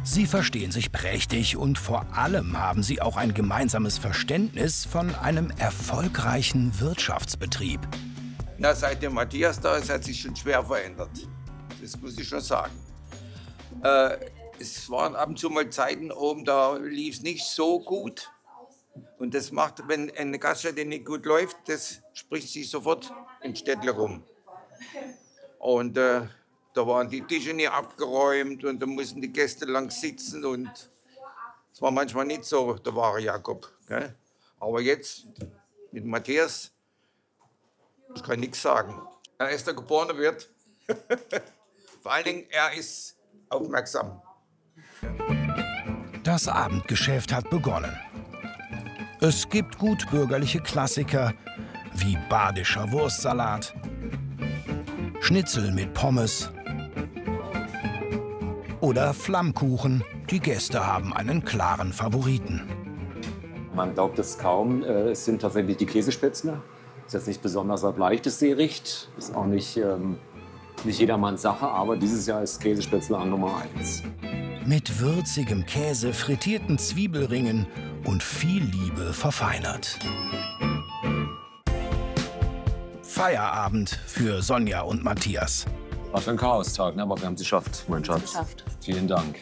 Sie verstehen sich prächtig und vor allem haben sie auch ein gemeinsames Verständnis von einem erfolgreichen Wirtschaftsbetrieb. Na, seit der Matthias da ist, hat sich schon schwer verändert. Das muss ich schon sagen. Es waren ab und zu mal Zeiten oben, da lief es nicht so gut. Und das macht, wenn eine Gaststätte nicht gut läuft, das spricht sich sofort im Städtle rum. Und da waren die Tische nicht abgeräumt und da mussten die Gäste lang sitzen. Und es war manchmal nicht so der wahre Jakob. Gell? Aber jetzt mit Matthias, ich kann nichts sagen. Er ist der geborene Wirt. Vor allen Dingen, er ist aufmerksam. Das Abendgeschäft hat begonnen. Es gibt gut bürgerliche Klassiker wie badischer Wurstsalat, Schnitzel mit Pommes oder Flammkuchen. Die Gäste haben einen klaren Favoriten. Man glaubt es kaum, es sind tatsächlich die Käsespätzle. Ist jetzt nicht besonders ein leichtes Seericht, ist auch nicht jedermanns Sache, aber dieses Jahr ist Käsespätzle an Nummer 1. Mit würzigem Käse, frittierten Zwiebelringen und viel Liebe verfeinert. Feierabend für Sonja und Matthias. War schon ein Chaostag, ne? Aber wir haben es geschafft, mein Schatz. Vielen Dank.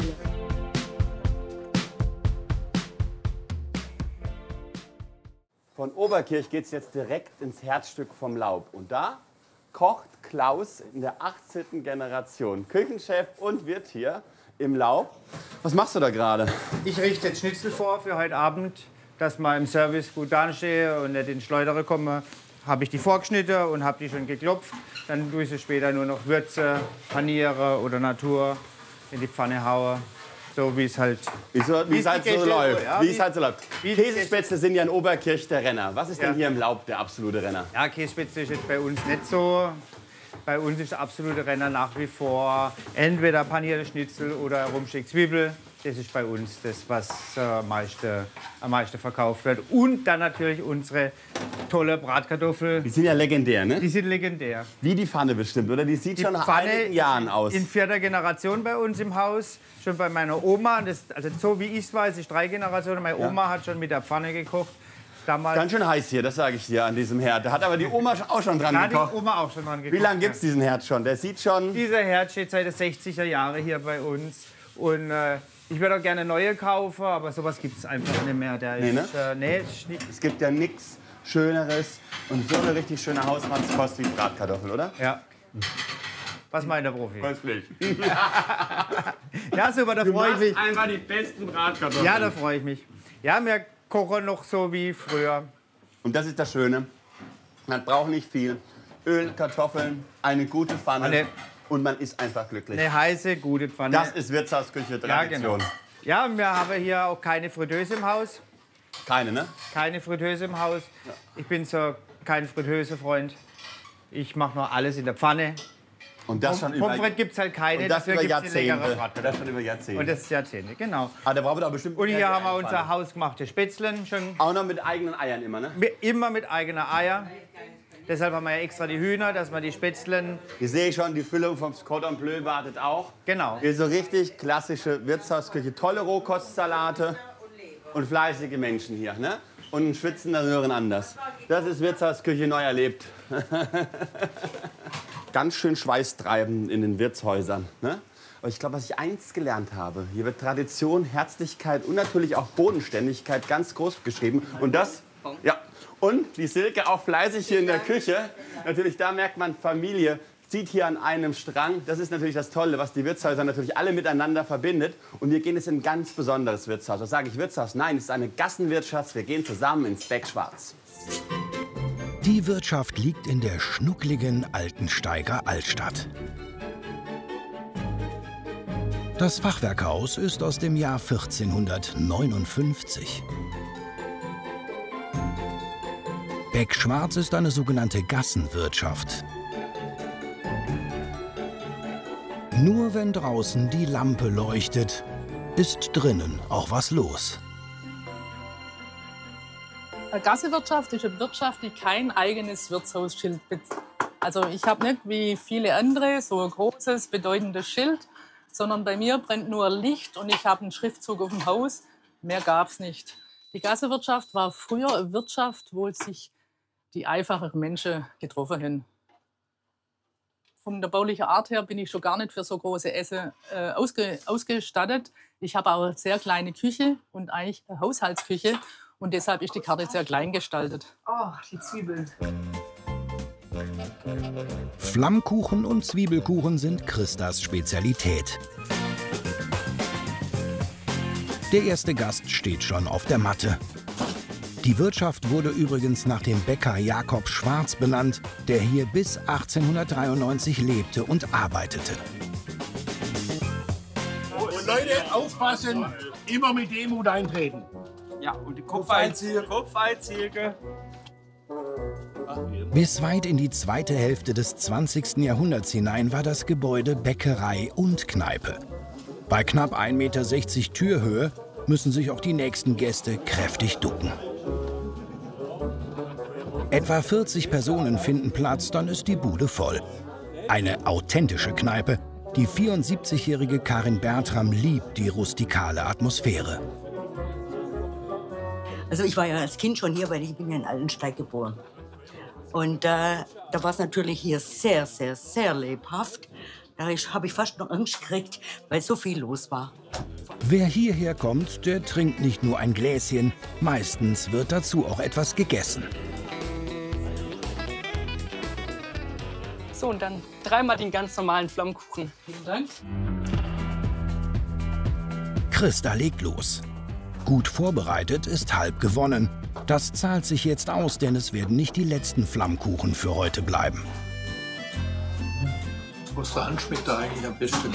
Von Oberkirch geht es jetzt direkt ins Herzstück vom Laub. Und da kocht Klaus in der 18. Generation. Küchenchef und Wirt hier im Laub. Was machst du da gerade? Ich richte jetzt Schnitzel vor für heute Abend, dass wir im Service gut dastehe und nicht in Schleudere komme. Habe ich die vorgeschnitten und habe die schon geklopft. Dann tue ich sie später nur noch würze, paniere oder Natur in die Pfanne haue. So wie es halt, Wie es halt so läuft. Ja, wie es halt so läuft. Käsespätzle sind ja in Oberkirch der Renner. Was ist denn hier im Laub der absolute Renner? Ja, Käsespätzle ist jetzt bei uns nicht so. Bei uns ist der absolute Renner nach wie vor entweder panierte Schnitzel oder Rumsteak Zwiebel. Das ist bei uns das, was am meisten verkauft wird. Und dann natürlich unsere tolle Bratkartoffel. Die sind ja legendär, ne? Die sind legendär. Wie die Pfanne bestimmt, oder? Die sieht Die schon nach Pfanne einigen Jahren aus. In 4. Generation bei uns im Haus. Schon bei meiner Oma. Also so wie ich es weiß, ist 3 Generationen. Meine Oma hat schon mit der Pfanne gekocht. Damals. Ganz schön heiß hier, das sage ich dir, an diesem Herd. Da hat aber die Oma auch schon dran gekocht. Die Oma auch schon dran gekocht. Wie lange gibt es diesen Herd schon? Der sieht schon... Dieser Herd steht seit den 60er Jahren hier bei uns. Und ich würde auch gerne neue kaufen, aber sowas gibt es einfach nicht mehr. Es gibt ja nichts Schöneres und so eine richtig schöne Hausmannskost wie Bratkartoffeln, oder? Ja. Was meint der Profi? Köstlich. Ja, super, da freue ich mich. Einfach die besten Bratkartoffeln. Ja, da freue ich mich. Ja, wir kochen noch so wie früher. Und das ist das Schöne. Man braucht nicht viel. Öl, Kartoffeln, eine gute Pfanne und man ist einfach glücklich. Eine heiße, gute Pfanne. Das ist Wirtshausküche Tradition. Ja, genau. Ja, wir haben hier auch keine Fritteuse im Haus. Keine, ne? Keine Fritteuse im Haus. Ja. Ich bin so kein Fritteuse-Freund. Ich mache nur alles in der Pfanne. Und das schon Pommes frites gibt es halt keine. Und das dafür über gibt's die leckere Jahrzehnte. Das schon über Jahrzehnte. Und das ist Jahrzehnte, genau. Ah, da brauchen wir doch bestimmt. Und hier haben wir unser hausgemachte Spätzlen. Schon auch noch mit eigenen Eiern immer, ne? Immer mit eigenen Eier. Deshalb haben wir ja extra die Hühner, dass wir die Spätzlen... Hier sehe ich schon, die Füllung vom Cordon Bleu wartet auch. Genau. Hier so richtig klassische Wirtshausküche. Tolle Rohkostsalate und fleißige Menschen hier, ne? Und ein schwitzender Sören anders. Das ist Wirtshausküche neu erlebt. Ganz schön schweißtreibend in den Wirtshäusern. Ne? Aber ich glaube, was ich eins gelernt habe, hier wird Tradition, Herzlichkeit und natürlich auch Bodenständigkeit ganz groß geschrieben. Und das, ja, und die Silke auch fleißig hier in der Küche. Natürlich, da merkt man, Familie zieht hier an einem Strang. Das ist natürlich das Tolle, was die Wirtshäuser natürlich alle miteinander verbindet. Und wir gehen jetzt in ein ganz besonderes Wirtshaus. Was sage ich Wirtshaus? Nein, es ist eine Gassenwirtschaft. Wir gehen zusammen ins Beckschwarz. Die Wirtschaft liegt in der schnuckligen Altensteiger Altstadt. Das Fachwerkhaus ist aus dem Jahr 1459. Beckschwarz ist eine sogenannte Gassenwirtschaft. Nur wenn draußen die Lampe leuchtet, ist drinnen auch was los. Eine Gassenwirtschaft ist eine Wirtschaft, die kein eigenes Wirtshausschild besitzt. Also ich habe nicht wie viele andere so ein großes, bedeutendes Schild, sondern bei mir brennt nur Licht und ich habe einen Schriftzug auf dem Haus. Mehr gab es nicht. Die Gassenwirtschaft war früher eine Wirtschaft, wo sich die einfachen Menschen getroffen haben. Von der baulichen Art her bin ich schon gar nicht für so große Essen ausgestattet. Ich habe aber eine sehr kleine Küche und eigentlich eine Haushaltsküche. Und deshalb ist die Karte sehr klein gestaltet. Oh, die Zwiebeln. Flammkuchen und Zwiebelkuchen sind Christas Spezialität. Der erste Gast steht schon auf der Matte. Die Wirtschaft wurde übrigens nach dem Bäcker Jakob Schwarz benannt, der hier bis 1893 lebte und arbeitete. Und Leute, aufpassen, immer mit Demut eintreten. Ja, und die Kopfeinzüge. Bis weit in die zweite Hälfte des 20. Jahrhunderts hinein war das Gebäude Bäckerei und Kneipe. Bei knapp 1,60 Meter Türhöhe müssen sich auch die nächsten Gäste kräftig ducken. Etwa 40 Personen finden Platz, dann ist die Bude voll. Eine authentische Kneipe. Die 74-jährige Karin Bertram liebt die rustikale Atmosphäre. Also ich war ja als Kind schon hier, weil ich bin ja in Altensteig geboren. Und da war es natürlich hier sehr, sehr, sehr lebhaft. Da habe ich fast noch Angst gekriegt, weil so viel los war. Wer hierher kommt, der trinkt nicht nur ein Gläschen. Meistens wird dazu auch etwas gegessen. So, und dann dreimal den ganz normalen Flammkuchen. Vielen Dank. Christa legt los. Gut vorbereitet ist halb gewonnen. Das zahlt sich jetzt aus, denn es werden nicht die letzten Flammkuchen für heute bleiben. Was der Hand schmeckt da eigentlich am besten?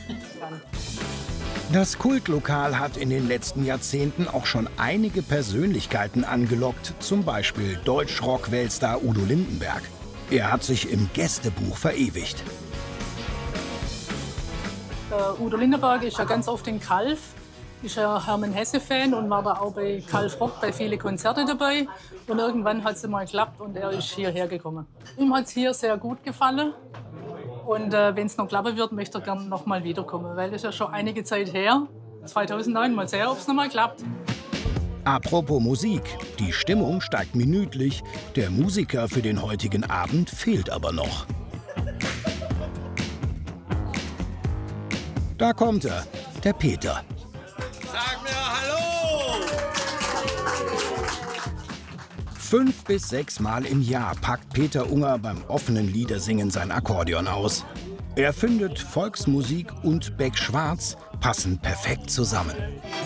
Das Kultlokal hat in den letzten Jahrzehnten auch schon einige Persönlichkeiten angelockt, zum Beispiel Deutsch-Rock-Weltstar Udo Lindenberg. Er hat sich im Gästebuch verewigt. Udo Lindenberg ist ja ganz oft in Calw, ist ja Hermann Hesse-Fan und war da auch bei Calw Rock bei vielen Konzerten dabei. Und irgendwann hat es mal geklappt und er ist hierher gekommen. Ihm hat es hier sehr gut gefallen. Und wenn es noch klappen wird, möchte er gerne noch mal wiederkommen, weil das ist ja schon einige Zeit her. 2009, mal sehen, ob es noch mal klappt. Apropos Musik, die Stimmung steigt minütlich. Der Musiker für den heutigen Abend fehlt aber noch. Da kommt er, der Peter. Sag mir Hallo! 5 bis 6 Mal im Jahr packt Peter Unger beim offenen Liedersingen sein Akkordeon aus. Er findet Volksmusik und Beck Schwarz passen perfekt zusammen.